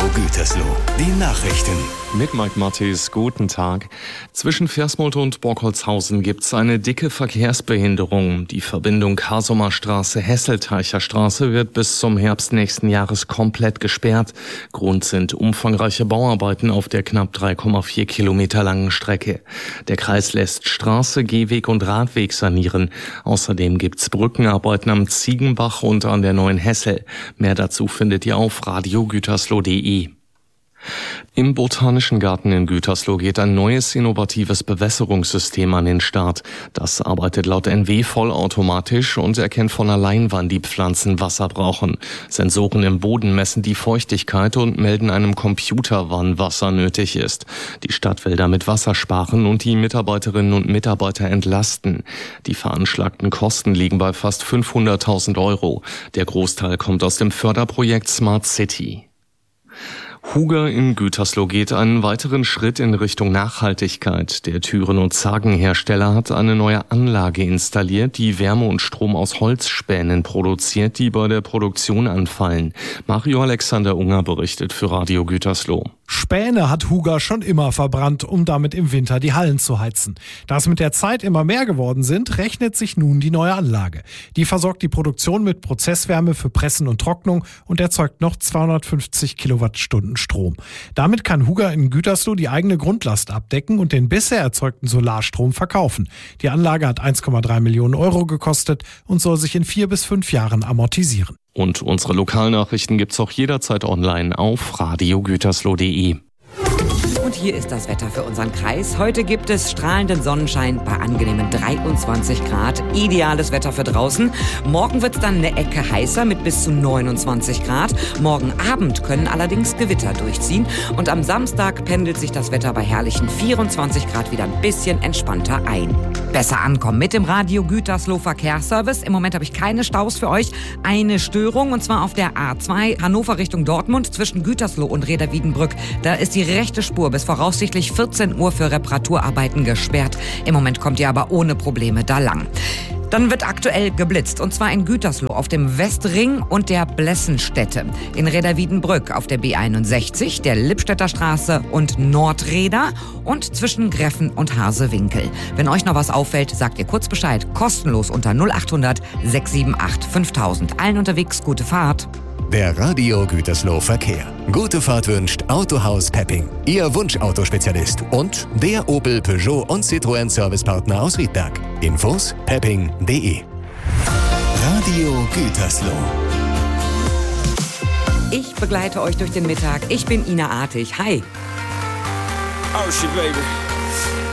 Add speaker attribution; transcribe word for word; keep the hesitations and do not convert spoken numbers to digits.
Speaker 1: Gütersloh, die Nachrichten.
Speaker 2: Mit Mike Mattis, guten Tag. Zwischen Versmold und Borkholzhausen gibt's eine dicke Verkehrsbehinderung. Die Verbindung Kasumer Straße-Hesselteicher Straße wird bis zum Herbst nächsten Jahres komplett gesperrt. Grund sind umfangreiche Bauarbeiten auf der knapp drei Komma vier Kilometer langen Strecke. Der Kreis lässt Straße, Gehweg und Radweg sanieren. Außerdem gibt's Brückenarbeiten am Ziegenbach und an der Neuen Hessel. Mehr dazu findet ihr auf radio gütersloh punkt de. Im Botanischen Garten in Gütersloh geht ein neues innovatives Bewässerungssystem an den Start. Das arbeitet laut N W vollautomatisch und erkennt von allein, wann die Pflanzen Wasser brauchen. Sensoren im Boden messen die Feuchtigkeit und melden einem Computer, wann Wasser nötig ist. Die Stadt will damit Wasser sparen und die Mitarbeiterinnen und Mitarbeiter entlasten. Die veranschlagten Kosten liegen bei fast fünfhunderttausend Euro. Der Großteil kommt aus dem Förderprojekt Smart City. Huger in Gütersloh geht einen weiteren Schritt in Richtung Nachhaltigkeit. Der Türen- und Zagenhersteller hat eine neue Anlage installiert, die Wärme und Strom aus Holzspänen produziert, die bei der Produktion anfallen. Mario Alexander Unger berichtet für Radio Gütersloh.
Speaker 3: Späne hat Huger schon immer verbrannt, um damit im Winter die Hallen zu heizen. Da es mit der Zeit immer mehr geworden sind, rechnet sich nun die neue Anlage. Die versorgt die Produktion mit Prozesswärme für Pressen und Trocknung und erzeugt noch zweihundertfünfzig Kilowattstunden Strom. Damit kann Huger in Gütersloh die eigene Grundlast abdecken und den bisher erzeugten Solarstrom verkaufen. Die Anlage hat eins Komma drei Millionen Euro gekostet und soll sich in vier bis fünf Jahren amortisieren.
Speaker 2: Und unsere Lokalnachrichten gibt's auch jederzeit online auf radio gütersloh punkt de.
Speaker 4: Und hier ist das Wetter für unseren Kreis. Heute gibt es strahlenden Sonnenschein bei angenehmen dreiundzwanzig Grad. Ideales Wetter für draußen. Morgen wird es dann eine Ecke heißer mit bis zu neunundzwanzig Grad. Morgen Abend können allerdings Gewitter durchziehen. Und am Samstag pendelt sich das Wetter bei herrlichen vierundzwanzig Grad wieder ein bisschen entspannter ein. Besser ankommen mit dem Radio Gütersloh Verkehrsservice. Im Moment habe ich keine Staus für euch. Eine Störung und zwar auf der A zwei Hannover Richtung Dortmund zwischen Gütersloh und Reda-Wiedenbrück. Da ist die rechte Spur bis voraussichtlich vierzehn Uhr für Reparaturarbeiten gesperrt. Im Moment kommt ihr aber ohne Probleme da lang. Dann wird aktuell geblitzt, und zwar in Gütersloh auf dem Westring und der Blessenstätte, in Reda-Wiedenbrück auf der B einundsechzig, der Lippstädter Straße und Nordreda und zwischen Greffen und Harsewinkel. Wenn euch noch was auffällt, sagt ihr kurz Bescheid, kostenlos unter null achthundert sechs sieben acht fünftausend. Allen unterwegs gute Fahrt.
Speaker 1: Der Radio Gütersloh Verkehr. Gute Fahrt wünscht Autohaus Pepping, Ihr Wunschautospezialist und der Opel, Peugeot und Citroën Servicepartner aus Riedberg. Infos pepping punkt de. Radio Gütersloh.
Speaker 4: Ich begleite euch durch den Mittag. Ich bin Ina Artig. Hi.
Speaker 5: Oh shit, baby.